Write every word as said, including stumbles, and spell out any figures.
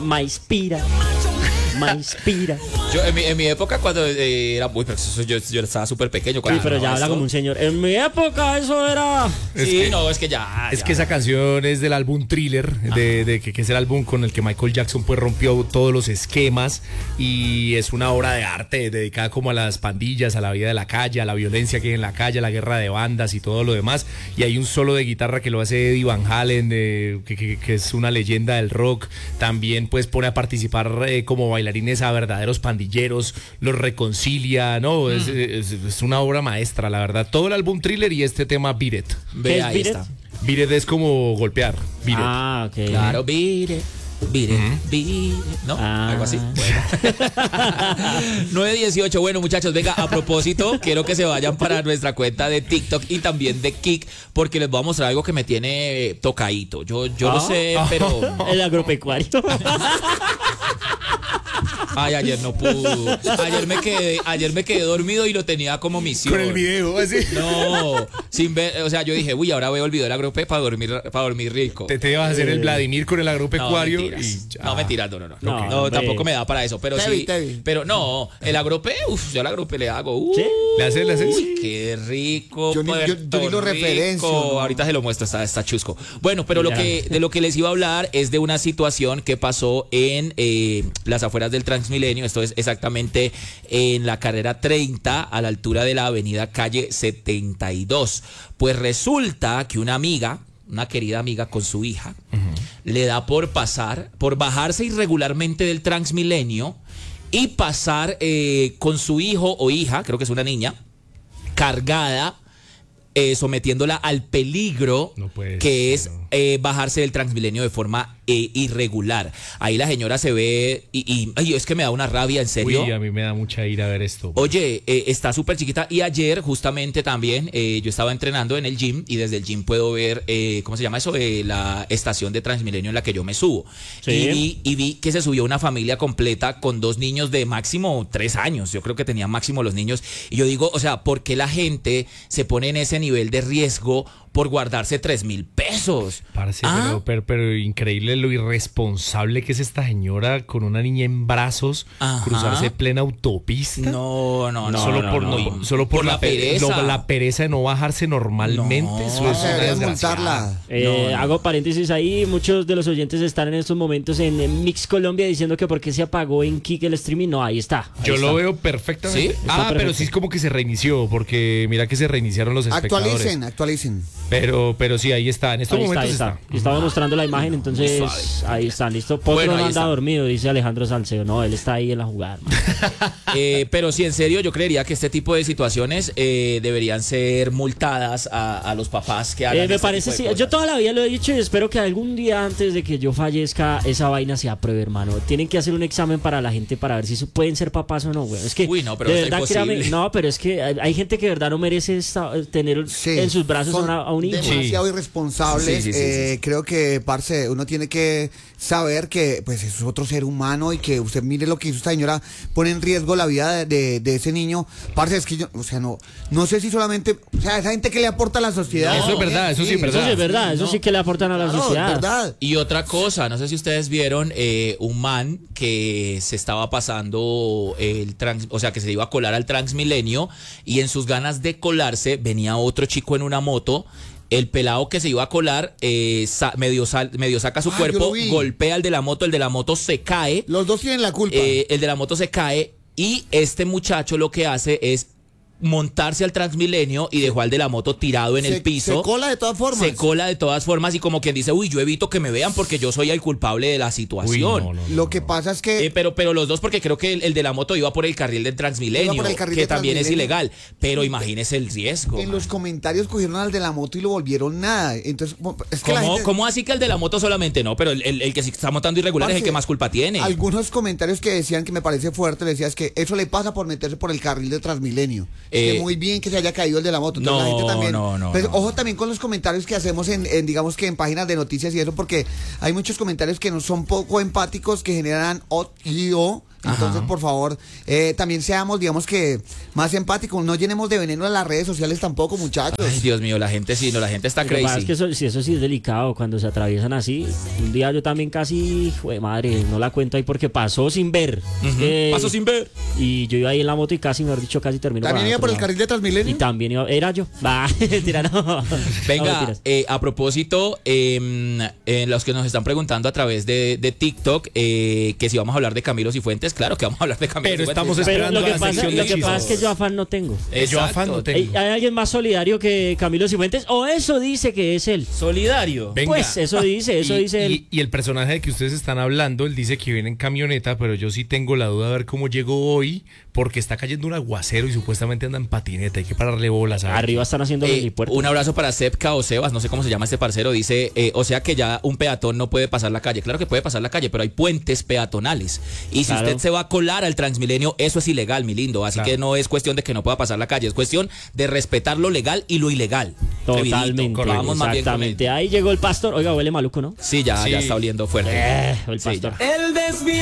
Me inspira. Me inspira. Yo en mi, en mi época cuando eh, era muy, pero eso, yo, yo estaba súper pequeño. Sí, pero ya habla como un señor. En mi época eso era. Es sí, que, no, es que ya. Es ya. que esa canción es del álbum Thriller, de, de que, que es el álbum con el que Michael Jackson pues rompió todos los esquemas y es una obra de arte dedicada como a las pandillas, a la vida de la calle, a la violencia que hay en la calle, a la guerra de bandas y todo lo demás. Y hay un solo de guitarra que lo hace Eddie Van Halen, de, que, que, que es una leyenda del rock. También pues pone a participar eh, como bailarines a verdaderos pandilleros, los reconcilia, ¿no? Mm. Es, es, es una obra maestra, la verdad. Todo el álbum Thriller y este tema Beat It. Ve, ahí Beat está. It? Beat It es como golpear. Beat It. Ah, ok. Claro, Beat It. Beat it, uh-huh. beat it, ¿no? Ah. Algo así. Bueno. nueve dieciocho. Bueno, muchachos, venga, a propósito, quiero que se vayan para nuestra cuenta de TikTok y también de Kik, porque les voy a mostrar algo que me tiene tocadito. Yo, yo ah. lo sé, pero. El agropecuario. Ay, ayer no pude. Ayer me quedé, ayer me quedé dormido y lo tenía como misión. Con el video, así. No, sin ver, o sea, yo dije, uy, ahora veo el video del agrope para dormir, para dormir rico. Te, te ibas a hacer el Vladimir con el agropecuario. No, mentiras. Y, ah. no, mentiras, no, no, no. No, no, no tampoco me da para eso, pero te vi, sí. te vi. Pero no, el agrope, uff, yo al agrope le hago. Uh, ¿Sí? ¿Le haces, le haces? Uy, qué rico. Yo ni, yo, yo ni lo referencio. No. Ahorita se lo muestro, está, está chusco. Bueno, pero lo que, de lo que les iba a hablar es de una situación que pasó en eh, las afueras del Transmilenio. Esto es exactamente en la carrera treinta, a la altura de la avenida calle setenta y dos. Pues resulta que una amiga, una querida amiga con su hija, uh-huh. le da por pasar, por bajarse irregularmente del Transmilenio y pasar eh, con su hijo o hija, creo que es una niña, cargada, eh, sometiéndola al peligro no que es eh, bajarse del Transmilenio de forma eh, irregular. Ahí la señora se ve y, y ay, es que me da una rabia, en serio. Uy, a mí me da mucha ira ver esto. Oye, eh, está súper chiquita y ayer justamente también eh, yo estaba entrenando en el gym y desde el gym puedo ver, eh, ¿cómo se llama eso? Eh, la estación de Transmilenio en la que yo me subo. Sí. Y, vi, y vi que se subió una familia completa con dos niños de máximo tres años. Yo creo que tenían máximo los niños. Y yo digo, o sea, ¿por qué la gente se pone en ese nivel de riesgo por guardarse tres mil pesos? Parce, ¿Ah? pero, pero, pero increíble lo irresponsable que es esta señora con una niña en brazos. Ajá. Cruzarse plena autopista. No, no, no. Solo no, por, no, no, solo por, por la, la pereza. No, la pereza de no bajarse normalmente. No, eso es una desgracia. Eh, no, no. Hago paréntesis ahí. Muchos de los oyentes están en estos momentos en Mix Colombia diciendo que por qué se apagó en Kik el streaming. No, ahí está. Ahí Yo está. lo veo perfectamente. ¿Sí? Ah, perfecto. Pero sí es como que se reinició, porque mira que se reiniciaron los espectadores. Actualicen, actualicen. Pero, pero sí, ahí está. En estos ahí momentos está. Ahí está. está. Estaba mostrando la imagen, entonces ahí está, listo. Potro bueno, no anda está. dormido, dice Alejandro Salcedo. No, él está ahí en la jugada. eh, pero sí, en serio, yo creería que este tipo de situaciones eh, deberían ser multadas a, a los papás que hagan eh, Me este parece, sí. Yo toda la vida lo he dicho y espero que algún día antes de que yo fallezca esa vaina se apruebe, hermano. Tienen que hacer un examen para la gente para ver si pueden ser papás o no, güey. Es que Uy, no, pero de es verdad imposible. Que no, pero es que hay gente que de verdad no merece esta, tener sí, en sus brazos a, una, a un hijo. Demasiado sí. irresponsables. Sí, sí, sí, eh, sí, sí. Creo que, parce, uno tiene que saber que pues es otro ser humano y que usted mire lo que hizo esta señora, pone en riesgo la vida de, de, de ese niño. Parce, es que yo, o sea, no, no sé si solamente, o sea, esa gente que le aporta a la sociedad. No, eso es verdad, eso sí, sí es verdad. Eso sí es verdad, eso no. sí que le aportan a la claro, sociedad. ¿verdad? Y otra cosa, no sé si ustedes vieron eh, un man que se estaba pasando el trans, o sea, que se iba a colar al Transmilenio y en sus ganas de colarse venía otro chico en una moto. El pelado que se iba a colar eh, sa- medio, sal- medio saca su ah, cuerpo, golpea al de la moto, el de la moto se cae. Los dos tienen la culpa. Eh, el de la moto se cae y este muchacho lo que hace es montarse al Transmilenio y dejó al de la moto tirado en se, el piso. Se cola de todas formas. Se cola de todas formas y como quien dice, uy, yo evito que me vean porque yo soy el culpable de la situación. Uy, no, no, no, lo que pasa es que... Eh, pero, pero los dos, porque creo que el, el de la moto iba por el carril del Transmilenio, carril que de también Transmilenio. es ilegal. Pero imagínese el riesgo. En man. Los comentarios cogieron al de la moto y lo volvieron nada. Entonces, es que ¿Cómo, la gente... ¿Cómo así que el de la moto solamente no? Pero el, el, el que se está montando irregular Parce, es el que más culpa tiene. Algunos comentarios que decían que me parece fuerte, decían es que eso le pasa por meterse por el carril de Transmilenio. Eh, que muy bien que se haya caído el de la moto. Entonces, no, la gente también, no, no, pues, no. Ojo también con los comentarios que hacemos en, en, digamos que en páginas de noticias y eso, porque hay muchos comentarios que no son poco empáticos, que generan odio Entonces, Ajá. por favor, eh, también seamos, digamos que, más empáticos. No llenemos de veneno a las redes sociales tampoco, muchachos. Ay, Dios mío, la gente sí, no, la gente está Lo que pasa crazy. es que eso, sí, eso sí es delicado cuando se atraviesan así. Un día yo también casi, jue madre, no la cuento ahí porque pasó sin ver. Ujú. Eh, Pasó sin ver. Y yo iba ahí en la moto y casi, mejor dicho, casi terminó. ¿También para iba otro por el lado. carril de Y Transmilenio? también iba, era yo. Va, mentira, no. No, Venga, mentiras. eh, a propósito, eh, eh, los que nos están preguntando a través de, de TikTok, eh, que si vamos a hablar de Camilo Cifuentes, claro que vamos a hablar de Camilo Pero Cifuentes. estamos Pero esperando lo que a la pasa, sección lo de que pasa es chismes. que yo afán no tengo. Eh, yo afán no Exacto. tengo. ¿Hay, hay alguien más solidario que Camilo Cifuentes? ¿O eso dice que es él? Solidario. Venga. Pues eso dice, eso y, dice él. y, y el personaje de que ustedes están hablando, él dice que viene en camioneta, pero yo sí tengo la duda de ver cómo llegó hoy, porque está cayendo un aguacero y supuestamente anda en patineta. Hay que pararle bolas. ¿sabes? Arriba están haciendo el Eh, helipuerto. un abrazo para Sepka o Sebas, no sé cómo se llama este parcero, dice, eh, o sea que ya un peatón no puede pasar la calle. Claro que puede pasar la calle, pero hay puentes peatonales. Y si Claro. usted se va a colar al Transmilenio, eso es ilegal, mi lindo. Así Claro. que no es cuestión de que no pueda pasar la calle, es cuestión de respetar lo legal y lo ilegal. Totalmente. Rapidito, vamos más bien con Exactamente. él. Ahí llegó el pastor. Oiga, huele maluco, ¿no? Sí, ya, Sí. ya está oliendo fuerte. Eh, el Sí, pastor. ya. El desvío.